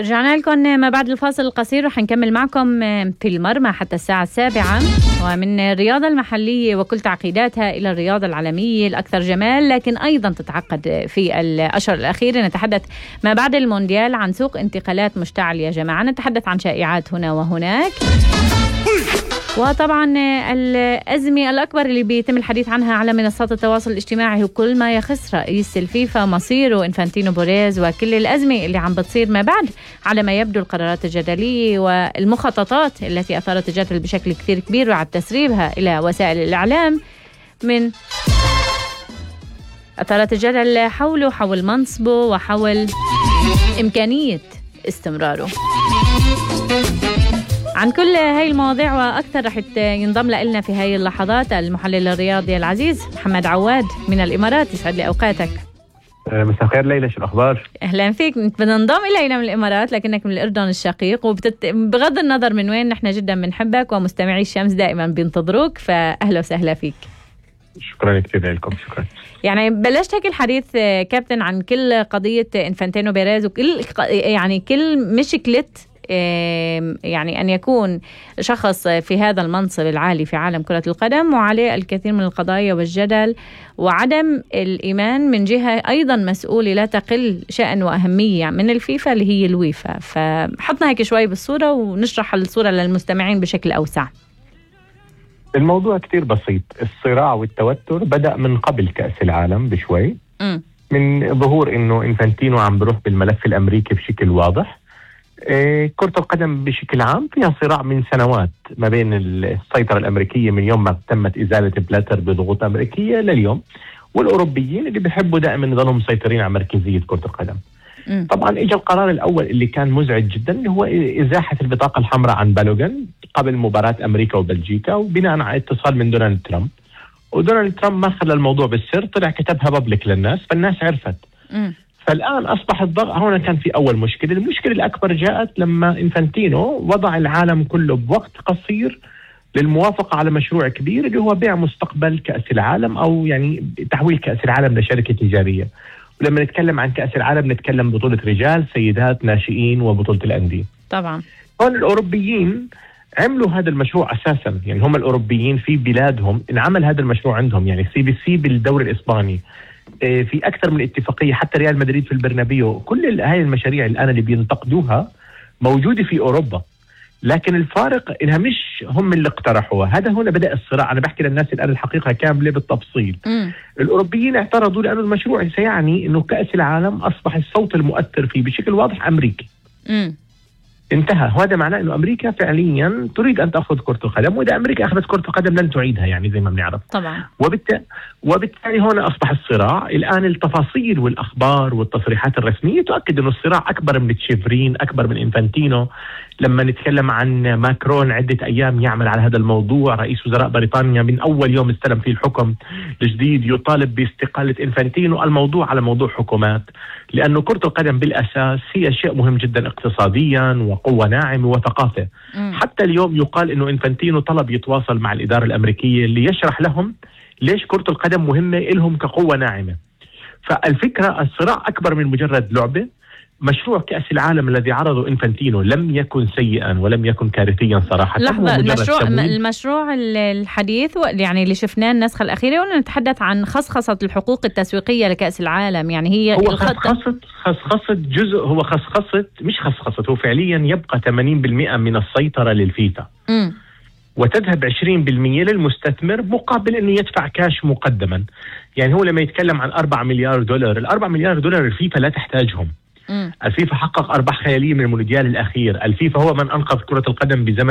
رجعنا لكم ما بعد الفاصل القصير، رح نكمل معكم في المرمى حتى الساعة 7، ومن الرياضة المحلية وكل تعقيداتها إلى الرياضة العالمية الأكثر جمال لكن أيضا تتعقد في الأشهر الأخيرة. نتحدث ما بعد المونديال عن سوق انتقالات مشتعل يا جماعة، نتحدث عن شائعات هنا وهناك، وطبعا الأزمة الأكبر اللي بيتم الحديث عنها على منصات التواصل الاجتماعي وكل ما يخص رئيس الفيفا مصيره إنفانتينو بوريز، وكل الأزمة اللي عم بتصير ما بعد على ما يبدو القرارات الجدلية والمخططات التي أثارت الجدل بشكل كثير كبير وعد تسريبها إلى وسائل الإعلام، من أثارت الجدل حوله، حول منصبه وحول إمكانية استمراره. عن كل هاي المواضيع وأكثر رح ينضم لنا في هاي اللحظات المحلل الرياضي العزيز محمد عواد من الإمارات. يسعد لي أوقاتك. مساء الخير ليلى، شو الأخبار؟ أهلا فيك. بننضم إلينا من الإمارات لكنك من الأردن الشقيق، بغض النظر من وين نحن جدا بنحبك ومستمعي الشمس دائما بينتظروك، فأهلا وسهلا فيك. شكرا كثير لكم. شكرا. يعني بلشت هيك الحديث كابتن عن كل قضية إنفانتينو بيريز وكل يعني كل مشكلة يعني أن يكون شخص في هذا المنصب العالي في عالم كرة القدم وعليه الكثير من القضايا والجدل وعدم الإيمان من جهة أيضا مسؤولة لا تقل شأن وأهمية من الفيفا اللي هي الويفا. فحطنا هيك شوي بالصورة ونشرح الصورة للمستمعين بشكل أوسع. الموضوع كتير بسيط. الصراع والتوتر بدأ من قبل كأس العالم بشوي، من ظهور إنه إنفانتينو عم بروح بالملف الأمريكي بشكل واضح. كرة القدم بشكل عام فيها صراع من سنوات ما بين السيطرة الأمريكية من يوم ما تمت إزالة بلاتر بضغوط أمريكية لليوم، والأوروبيين اللي بيحبوا دائما يضلهم مسيطرين على مركزية كرة القدم. طبعا اجى القرار الأول اللي كان مزعج جدا اللي هو إزاحة البطاقة الحمراء عن بالوغان قبل مباراة أمريكا وبلجيكا، وبناء على اتصال من دونالد ترامب. ودونالد ترامب ما خلى الموضوع بالسر، طلع كتبها بابليك للناس فالناس عرفت. فالآن أصبح الضغط. هنا كان في أول مشكلة. المشكلة الأكبر جاءت لما إنفانتينو وضع العالم كله بوقت قصير للموافقة على مشروع كبير اللي هو بيع مستقبل كأس العالم، أو يعني تحويل كأس العالم لشركة تجارية. ولما نتكلم عن كأس العالم نتكلم بطولة رجال، سيدات، ناشئين، وبطولة الأندية. طبعا هون الأوروبيين عملوا هذا المشروع أساسا، يعني هم الأوروبيين في بلادهم انعمل هذا المشروع عندهم، يعني CBC بالدوري الإسباني، في أكثر من اتفاقية، حتى ريال مدريد في البرنابيو. كل هاي المشاريع الآن اللي بينتقدوها موجودة في أوروبا، لكن الفارق إنها مش هم اللي اقترحوها. هذا هنا بدأ الصراع. أنا بحكي للناس الآن الحقيقة كاملة بالتفصيل. الأوروبيين اعترضوا لأن المشروع سيعني إنه كأس العالم أصبح الصوت المؤثر فيه بشكل واضح أمريكي. انتهى. وهذا معناه انه امريكا فعليا تريد ان تاخذ كرة القدم، واذا امريكا اخذت كرة القدم لن تعيدها، يعني زي ما بنعرف طبعا. وبالتالي هنا اصبح الصراع. الان التفاصيل والاخبار والتصريحات الرسمية تؤكد انه الصراع اكبر من تشيفرين، اكبر من إنفانتينو. لما نتكلم عن ماكرون عدة ايام يعمل على هذا الموضوع، رئيس وزراء بريطانيا من اول يوم استلم فيه الحكم الجديد يطالب باستقالة إنفانتينو. الموضوع على موضوع حكومات، لانه كرة القدم بالاساس هي شيء مهم جدا اقتصاديا وقوة ناعمة وثقافة. حتى اليوم يقال انه إنفانتينو طلب يتواصل مع الإدارة الأمريكية ليشرح لهم ليش كرة القدم مهمة لهم كقوة ناعمة. فالفكرة الصراع أكبر من مجرد لعبة. مشروع كأس العالم الذي عرضه إنفانتينو لم يكن سيئا ولم يكن كارثيا صراحة. لحظة، المشروع الحديث يعني اللي شفناه النسخة الأخيرة، ولا نتحدث عن خصخصة الحقوق التسويقية لكأس العالم؟ يعني هي هو خصخصة جزء، هو خصخصة مش خصخصة، هو فعليا يبقى 80% من السيطرة للفيفا وتذهب 20% للمستثمر مقابل انه يدفع كاش مقدما. يعني هو لما يتكلم عن 4 مليار دولار، ال4 مليار دولار الفيفا لا تحتاجهم. الفيفا حقق أرباح خيالية من المونديال الأخير. الفيفا هو من أنقذ كرة القدم بزمن